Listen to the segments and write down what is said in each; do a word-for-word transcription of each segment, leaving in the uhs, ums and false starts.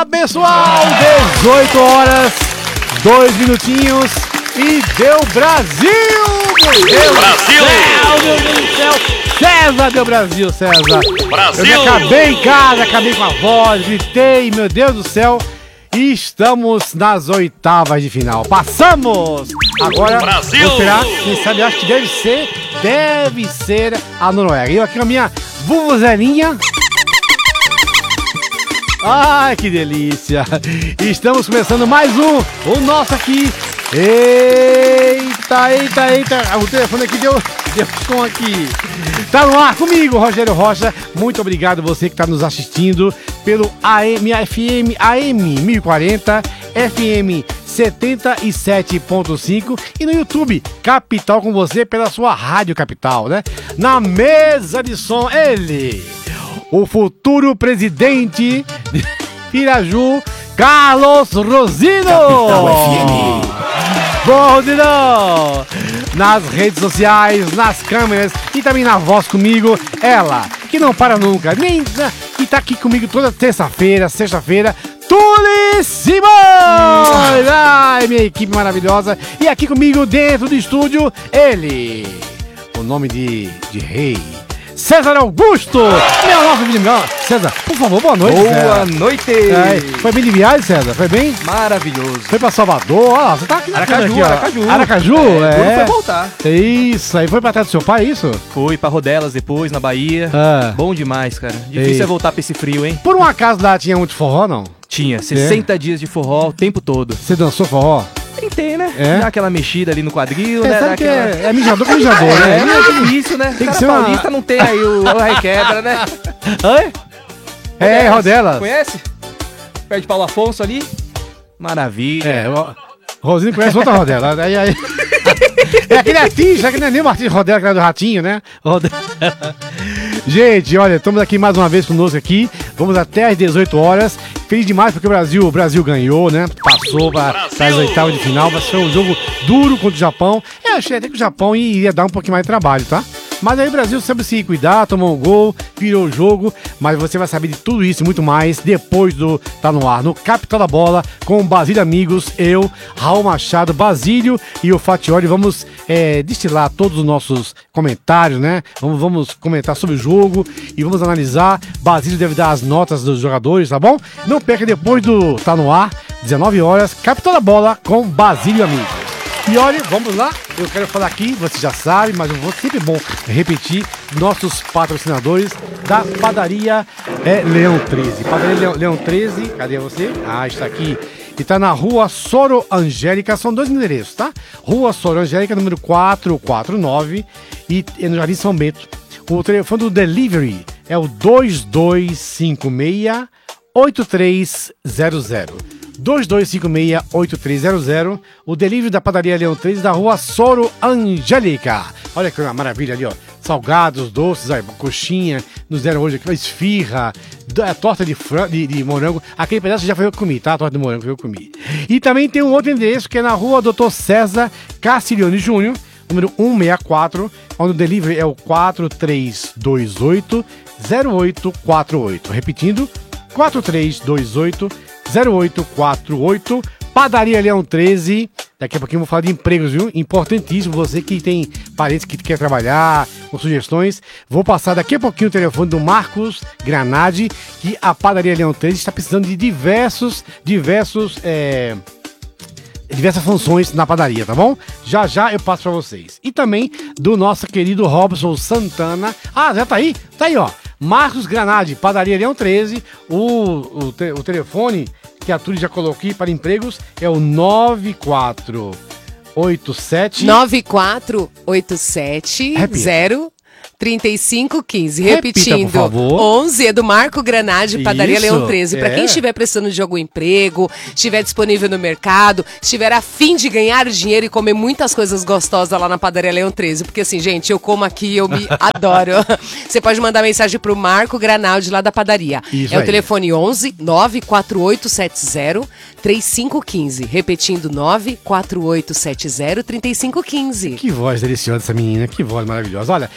pessoal, dezoito horas, dois minutinhos e deu Brasil! Meu Deus Brasil! Do céu, meu Deus do céu! César deu Brasil, César! Brasil! Eu me acabei em casa, acabei com a voz, gritei, meu Deus do céu! E estamos nas oitavas de final. Passamos! Agora, Brasil! vou esperar, quem sabe, acho que deve ser, deve ser a Noruega. Eu aqui com a minha vuvuzelinha. Ai, que delícia! Estamos começando mais um, o nosso aqui. Eita, eita, eita! O telefone aqui deu, deu som aqui. Tá no ar comigo, Rogério Rocha. Muito obrigado você que está nos assistindo pelo A M, F M, A M mil e quarenta, F M setenta e sete ponto cinco e no YouTube, Capital com você pela sua Rádio Capital, né? Na mesa de som, ele, o futuro presidente de Piraju, Carlos Rosino. Capital F M. Bom, Rosino! Nas redes sociais, nas câmeras e também na voz comigo, ela, que não para nunca, nem que tá aqui comigo toda terça-feira, sexta-feira, Tuli Simões! Ai, minha equipe maravilhosa. E aqui comigo dentro do estúdio, ele, o nome de, de rei, César Augusto, meu nosso vilão. César, por favor, boa noite. Boa César. noite. É, foi bem de viagem, César? Foi bem? Maravilhoso. Foi pra Salvador, ó, você tá aqui na Aracaju, aqui, ó. Aracaju. Aracaju, é. é. Foi voltar. Isso, aí foi pra trás do seu pai, isso? Fui pra Rodelas depois, na Bahia. Ah. Bom demais, cara. Difícil Ei. é voltar pra esse frio, hein? Por um acaso lá tinha muito forró, não? Tinha sessenta dias de forró o tempo todo. Você dançou forró? Tentei, né? É? Dar aquela mexida ali no quadril, Você né? sabe Dar que aquela... é, é mijador com mijador, É, né? é difícil, né? Tem que Cara ser uma- paulista não tem aí o, o requebra, né? Oi? É, Rodelas. Conhece? Perto de Paulo Afonso ali. Maravilha. É, o Rosinho conhece outra Rodela. Aí, aí... É aquele artista, que não é nem o Martins Rodela, que era do Ratinho, né? Rodela. Gente, olha, estamos aqui mais uma vez conosco aqui. Vamos até às dezoito horas. Feliz demais porque o Brasil, o Brasil ganhou, né? Passou para as oitavas de final. Vai ser um jogo duro contra o Japão. Eu achei até que o Japão iria dar um pouquinho mais de trabalho, tá? Mas aí o Brasil sabe se cuidar, tomou um gol, virou o jogo. Mas você vai saber de tudo isso e muito mais depois do Tá No Ar, no Capital da Bola, com o Basílio Amigos, eu, Raul Machado, Basílio e o Fatioli. Vamos é, destilar todos os nossos comentários, né? Vamos, vamos comentar sobre o jogo e vamos analisar. Basílio deve dar as notas dos jogadores, tá bom? Não perca depois do Tá No Ar, dezenove horas, Capital da Bola com Basílio Amigos. E olha, vamos lá, eu quero falar aqui, você já sabe, mas eu vou sempre bom repetir nossos patrocinadores da Padaria é, Leão treze. Padaria Leão, Leão treze, cadê você? Ah, está aqui. E está na Rua Soro Angélica, são dois endereços, tá? Rua Soro Angélica, número quatrocentos e quarenta e nove e é no Jardim São Bento. O telefone do delivery é o dois dois cinco seis, oito três zero zero. dois dois cinco seis, oito três zero zero, o delivery da Padaria Leão treze da Rua Soro Angélica. Olha que maravilha ali, ó. Salgados, doces, aí, coxinha, nos deram hoje aqui, esfirra, a torta de, fran... de, de morango. Aquele pedaço já foi eu que comi, tá? A torta de morango foi eu que comi. E também tem um outro endereço que é na Rua doutor César Castiglione Júnior, número cento e sessenta e quatro, onde o delivery é o quatro três dois oito, zero oito quatro oito. Repetindo, quatro três dois oito, zero oito quatro oito, Padaria Leão treze. Daqui a pouquinho eu vou falar de empregos, viu? Importantíssimo, você que tem parentes que quer trabalhar, com sugestões. Vou passar daqui a pouquinho o telefone do Marcos Granadi, que a Padaria Leão treze está precisando de diversos, diversos, é... diversas funções na padaria, tá bom? Já já eu passo pra vocês. E também do nosso querido Robson Santana. Ah, já tá aí? Tá aí, ó. Marcos Granadi, Padaria Leão treze. O, o, te, o telefone que a Turi já colocou aqui para empregos é o nove quatro oito sete nove quatro oito sete zero três cinco um cinco. Repetindo, Repita, por favor. onze é do Marco Granadi, Padaria Isso, Leão treze. Para é. quem estiver precisando de algum emprego, estiver disponível no mercado, estiver a fim de ganhar dinheiro e comer muitas coisas gostosas lá na Padaria Leão treze. Porque assim, gente, eu como aqui, eu me adoro. Você pode mandar mensagem pro Marco Granadi lá da padaria. Isso é aí. o telefone onze nove quatro oito sete zero três cinco um cinco. Repetindo, nove quatro oito sete zero três cinco um cinco. Que voz deliciosa essa menina, que voz maravilhosa. Olha, tá precisando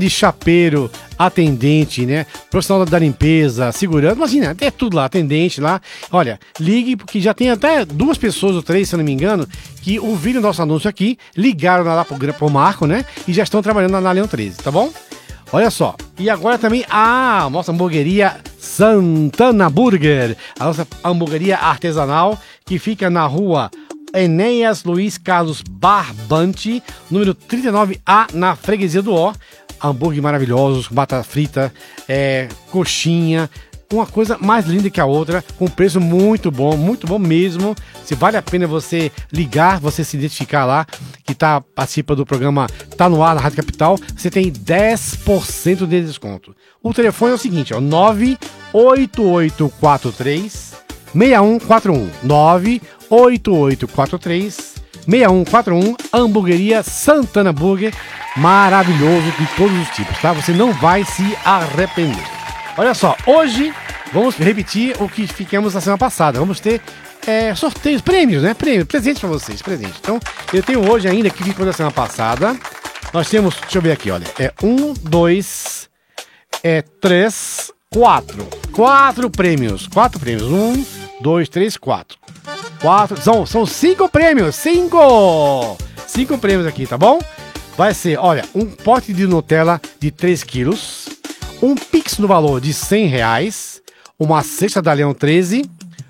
de chapeiro, atendente, né? Profissional da limpeza, segurança, imagina, até tudo lá, atendente lá. Olha, ligue, porque já tem até duas pessoas ou três, se eu não me engano, que ouviram o nosso anúncio aqui, ligaram lá pro, pro Marco, né? E já estão trabalhando na Leão treze, tá bom? Olha só, e agora também a nossa hamburgueria Santana Burger, a nossa hamburgueria artesanal, que fica na rua Enéas Luiz Carlos Barbante, número trinta e nove A, na Freguesia do Ó. Hambúrguer maravilhosos, batata frita, é, coxinha, uma coisa mais linda que a outra, com preço muito bom, muito bom mesmo. Se vale a pena você ligar, você se identificar lá, que tá, participa do programa Tá no Ar na Rádio Capital, você tem dez por cento de desconto. O telefone é o seguinte, ó, nove oito oito quatro três seis um quatro um, nove oito oito quatro três seis um quatro um, hamburgueria Santana Burger, maravilhoso de todos os tipos, tá? Você não vai se arrepender. Olha só, hoje vamos repetir o que ficamos na semana passada. Vamos ter é, sorteios, prêmios, né? Prêmios, presentes para vocês, presentes. Então, eu tenho hoje ainda, que ficou da semana passada. Nós temos, deixa eu ver aqui, olha. É um, dois, é três, quatro. Quatro prêmios. Quatro prêmios. Um, dois, três, quatro. Quatro. São, são cinco prêmios. Cinco! Cinco prêmios aqui, tá bom? Vai ser, olha, um pote de Nutella de três quilos. Um Pix no valor de cem reais, uma cesta da Leão treze,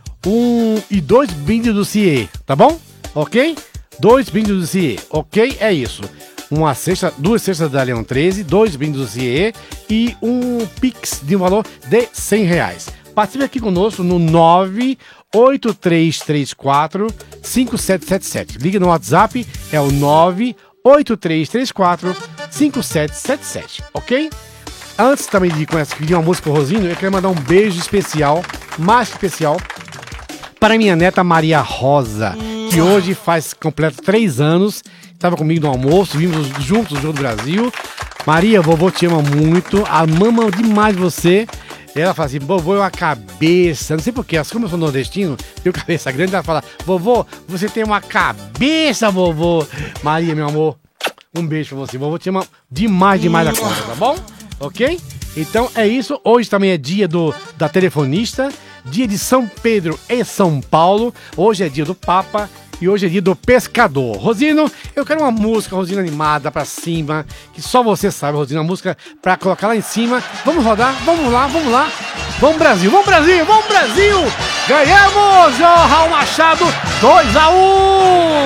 um e dois brindes do C I E, tá bom? Ok? Dois brindes do C I E, ok? É isso. Uma cesta, duas cestas da Leão treze, dois brindes do C I E e um Pix de um valor de cem reais. Participe aqui conosco no nove oito três três quatro cinco sete sete sete. Liga no WhatsApp, é o nove oito três três quatro cinco sete sete sete, ok? Antes também de começar a pedir uma música pro Rosinho, eu quero mandar um beijo especial, mais especial, para minha neta Maria Rosa, que hoje faz completo três anos, estava comigo no almoço, vimos juntos o Jogo do Brasil. Maria, vovô te ama muito, ama demais você. Ela fala assim, vovô é uma cabeça, não sei porquê, como eu sou nordestino, tenho cabeça grande, ela fala, vovô, você tem uma cabeça, vovô. Maria, meu amor, um beijo pra você, vovô te ama demais, demais da conta, tá bom? Ok? Então é isso. Hoje também é dia do, da telefonista, dia de São Pedro em São Paulo. Hoje é dia do Papa e hoje é dia do pescador. Rosino, eu quero uma música, Rosino, animada pra cima, que só você sabe, Rosino, uma música pra colocar lá em cima. Vamos rodar? Vamos lá, vamos lá. Vamos Brasil, vamos Brasil, vamos Brasil! Ganhamos, João Raul Machado, dois a um!